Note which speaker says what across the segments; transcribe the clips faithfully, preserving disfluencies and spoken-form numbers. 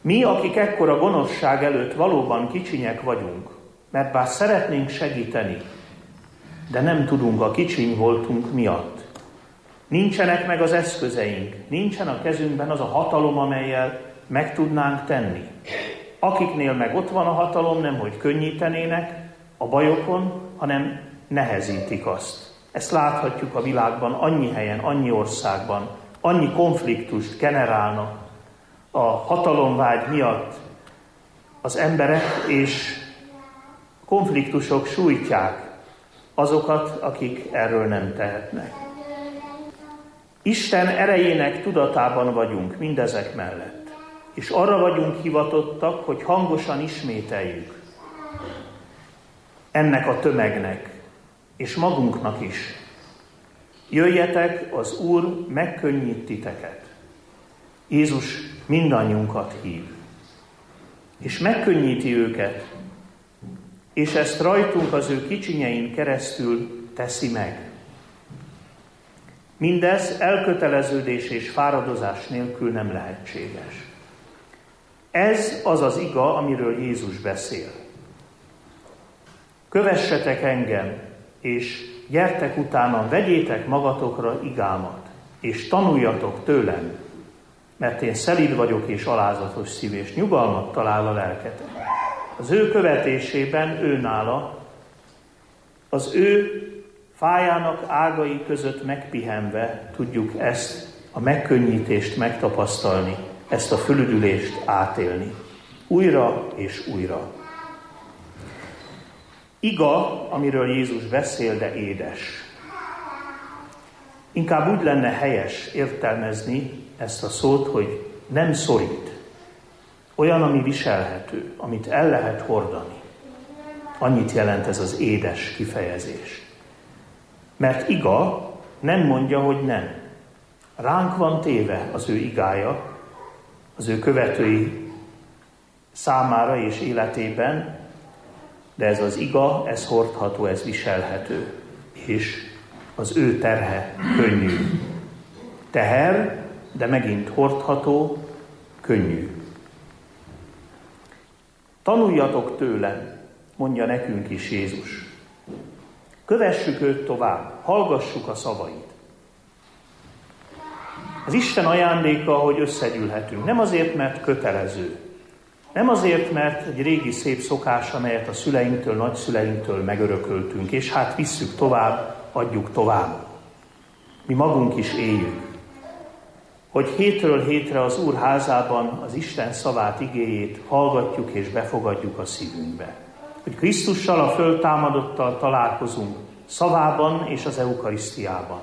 Speaker 1: Mi, akik ekkora gonoszság előtt valóban kicsinyek vagyunk, mert bár szeretnénk segíteni, de nem tudunk a kicsiny voltunk miatt. Nincsenek meg az eszközeink, nincsen a kezünkben az a hatalom, amellyel meg tudnánk tenni. Akiknél meg ott van a hatalom, nem hogy könnyítenének a bajokon, hanem nehezítik azt. Ezt láthatjuk a világban, annyi helyen, annyi országban, annyi konfliktust generálnak a hatalomvágy miatt az emberek, és konfliktusok sújtják azokat, akik erről nem tehetnek. Isten erejének tudatában vagyunk mindezek mellett, és arra vagyunk hivatottak, hogy hangosan ismételjük ennek a tömegnek, és magunknak is. Jöjjetek, az Úr megkönnyít titeket. Jézus mindannyiunkat hív, és megkönnyíti őket, és ezt rajtunk az ő kicsinyein keresztül teszi meg. Mindez elköteleződés és fáradozás nélkül nem lehetséges. Ez az az iga, amiről Jézus beszél. Kövessetek engem, és gyertek utánam, vegyétek magatokra igámat, és tanuljatok tőlem, mert én szelíd vagyok és alázatos szív, és nyugalmat talál a lelketek. Az ő követésében, ő nála, az ő fájának ágai között megpihenve tudjuk ezt a megkönnyítést megtapasztalni, ezt a fölüdülést átélni. Újra és újra. Iga, amiről Jézus beszél, de édes. Inkább úgy lenne helyes értelmezni ezt a szót, hogy nem szorít. Olyan, ami viselhető, amit el lehet hordani. Annyit jelent ez az édes kifejezés. Mert iga nem mondja, hogy nem. Ránk van téve az ő igája, az ő követői számára és életében, de ez az iga, ez hordható, ez viselhető, és az ő terhe könnyű. Teher, de megint hordható, könnyű. Tanuljatok tőlem, mondja nekünk is Jézus. Kövessük őt tovább, hallgassuk a szavait. Az Isten ajándéka, hogy összegyűlhetünk. Nem azért, mert kötelező. Nem azért, mert egy régi szép szokás, amelyet a szüleinktől, nagyszüleinktől megörököltünk, és hát visszük tovább, adjuk tovább. Mi magunk is éljük. Hogy hétről hétre az Úr házában az Isten szavát, igéjét hallgatjuk és befogadjuk a szívünkbe. Hogy Krisztussal, a föltámadottal találkozunk szavában és az eukarisztiában.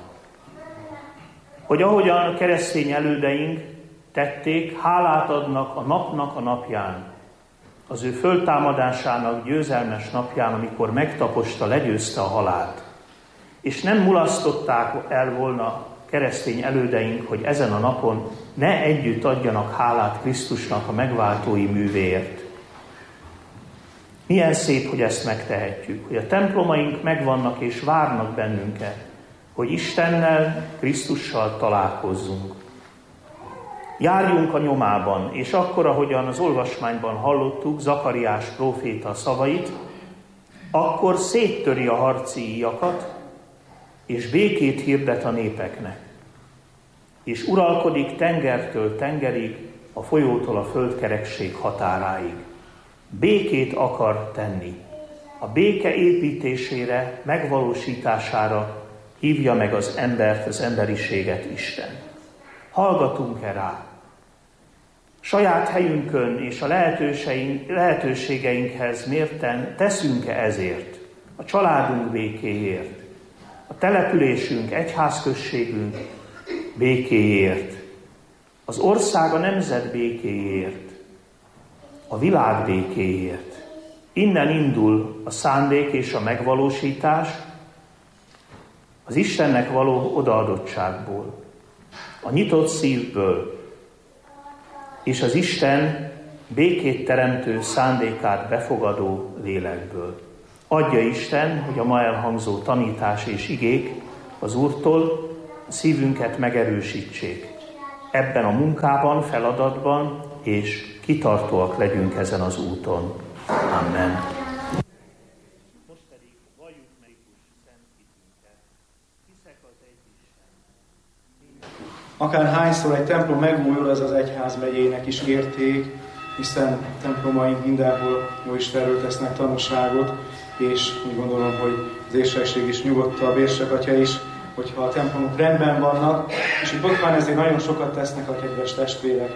Speaker 1: Hogy ahogyan a keresztény elődeink tették, hálát adnak a napnak a napján, az ő föltámadásának győzelmes napján, amikor megtaposta, legyőzte a halált. És nem mulasztották el volna keresztény elődeink, hogy ezen a napon ne együtt adjanak hálát Krisztusnak a megváltói művéért. Milyen szép, hogy ezt megtehetjük, hogy a templomaink megvannak és várnak bennünket, hogy Istennel, Krisztussal találkozzunk. Járjunk a nyomában, és akkor, ahogyan az olvasmányban hallottuk Zakariás próféta szavait, akkor széttöri a harci íjakat, és békét hirdet a népeknek. És uralkodik tengertől tengerig, a folyótól a földkerekség határáig. Békét akar tenni. A béke építésére, megvalósítására hívja meg az embert, az emberiséget Isten. Hallgatunk-e rá? Saját helyünkön és a lehetőségeinkhez mérten teszünk-e ezért? A családunk békéért, a településünk, egyházközségünk békéért, az ország, a nemzet békéért, a világ békéért. Innen indul a szándék és a megvalósítás az Istennek való odaadottságból, a nyitott szívből, és az Isten békét teremtő szándékát befogadó lélekből. Adja Isten, hogy a ma elhangzó tanítás és igék az Úrtól a szívünket megerősítsék. Ebben a munkában, feladatban, és kitartóak legyünk ezen az úton. Amen. Most pedig valljuk meg szent hitünket. Hiszek az egy Isten.
Speaker 2: Akár hányszor egy templom megújul, ez az egyházmegyének is érték, hiszen templomaink mindenhol jó Istenről tesznek tanúságot, és úgy gondolom, hogy az érsek is nyugodtabb, érsek is, hogyha a templomok rendben vannak, és itt Botván ezért nagyon sokat tesznek a kedves testvérek.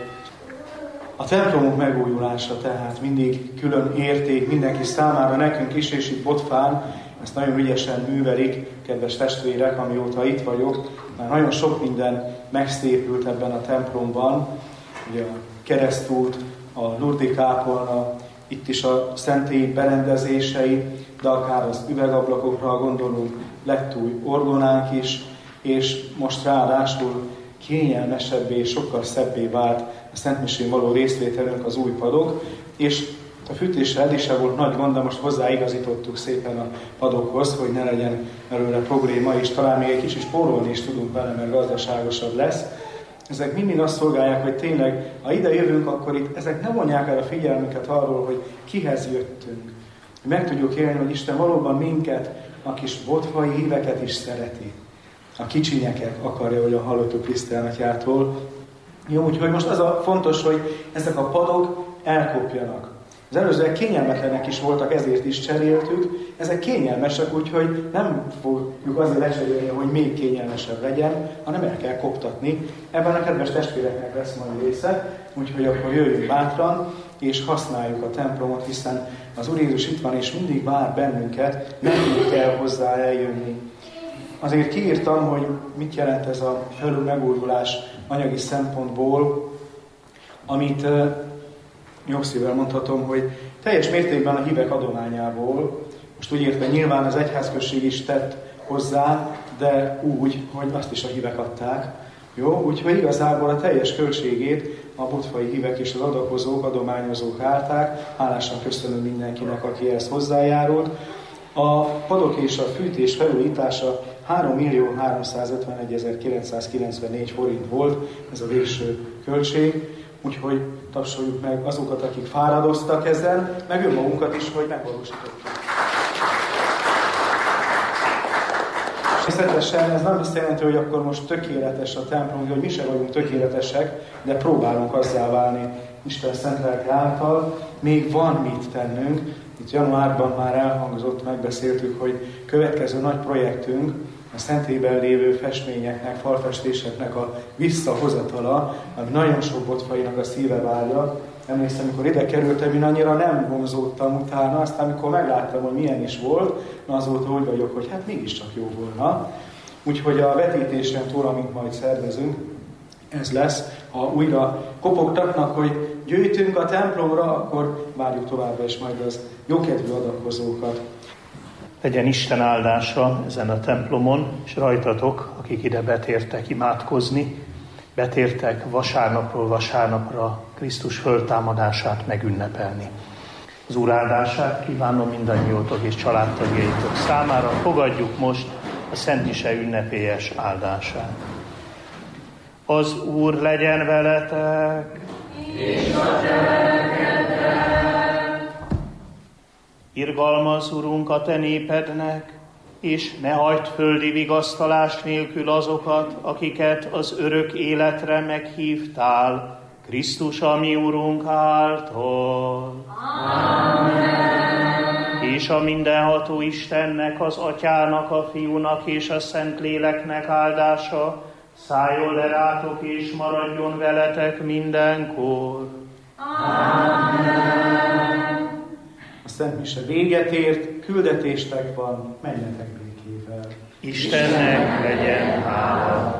Speaker 2: A templomok megújulása tehát mindig külön érték mindenki számára, nekünk is, és itt Botván ezt nagyon ügyesen művelik, kedves testvérek, amióta itt vagyok. Már nagyon sok minden megszépült ebben a templomban, ugye a keresztút, a Lurdi kápolna, itt is a szentély berendezései, de akár az üvegablakokra gondolunk, lett új orgonánk is, és most ráadásul kényelmesebbé és sokkal szebbé vált a szentmisén való részvételünk, az új padok, és a fűtésre eddig sem volt nagy gond, de most hozzáigazítottuk szépen a padokhoz, hogy ne legyen belőle probléma, és talán még egy kicsit spórolni is tudunk vele, mert gazdaságosabb lesz. Ezek mind-mind azt szolgálják, hogy tényleg, ha ide jövünk, akkor itt ezek nem vonják el a figyelmünket arról, hogy kihez jöttünk. Hogy meg tudjuk élni, hogy Isten valóban minket, a kis botvai híveket is szereti. A kicsinyeket akarja, hogy a hallottuk Krisztiánatyától. Jó, úgyhogy most az a fontos, hogy ezek a padok elkopjanak. Az előzőek kényelmetlenek is voltak, ezért is cseréltük. Ezek kényelmesek, úgyhogy nem fogjuk azért lecserélni, hogy még kényelmesebb legyen, hanem el kell koptatni. Ebben a kedves testvéreknek lesz majd része, úgyhogy akkor jöjjünk bátran, és használjuk a templomot, hiszen az Úr Jézus itt van, és mindig vár bennünket, nekünk kell hozzá eljönni. Azért kiírtam, hogy mit jelent ez a felül megújulás anyagi szempontból, amit jogszívvel mondhatom, hogy teljes mértékben a hívek adományából, most úgy értve nyilván az egyházközség is tett hozzá, de úgy, hogy azt is a hívek adták. Jó, úgyhogy igazából a teljes költségét a botvai hívek és az adakozók, adományozók állták. Hálásan köszönöm mindenkinek, aki ehhez hozzájárult. A padok és a fűtés felújítása hárommillió háromszázötvenegyezer-kilencszázkilencvennégy forint volt, ez a végső költség. Úgyhogy tapsoljuk meg azokat, akik fáradoztak ezen, meg önmagunkat is, hogy megvalósítottuk. Természetesen ez nem azt jelenti, hogy akkor most tökéletes a templom, hogy mi sem vagyunk tökéletesek, de próbálunk azzá válni Isten szent lelke által. Még van mit tennünk. Itt januárban már elhangzott, megbeszéltük, hogy következő nagy projektünk a szentélyben lévő festményeknek, falfestéseknek a visszahozatala, ami nagyon sok botvainak a szíve vágya. Emlékszem, amikor ide kerültem, én annyira nem vonzódtam utána, aztán amikor megláttam, hogy milyen is volt, azóta úgy vagyok, hogy hát mégiscsak jó volna. Úgyhogy a vetítésen túl, amit majd szervezünk, ez lesz. Ha újra kopogtatnak, hogy gyűjtünk a templomra, akkor várjuk továbbra is majd az jókedvű adakozókat.
Speaker 1: Legyen Isten áldása ezen a templomon, és rajtatok, akik ide betértek imádkozni, betértek vasárnapról vasárnapra Krisztus föltámadását megünnepelni. Az Úr áldását kívánom mindannyiótok és családtagjaitok számára. Fogadjuk most a Szent Mise ünnepélyes áldását. Az Úr legyen veletek! És a irgalmaz, Urunk, a te népednek, és ne hagyd földi vigasztalás nélkül azokat, akiket az örök életre meghívtál, Krisztus, a mi Urunk által. Amen. És a mindenható Istennek, az Atyának, a Fiúnak és a Szentléleknek áldása szálljon le rátok és maradjon veletek mindenkor.
Speaker 2: Amen. A Szent Mise véget ért, küldetéstek van, menjetek békével.
Speaker 1: Istennek legyen hála.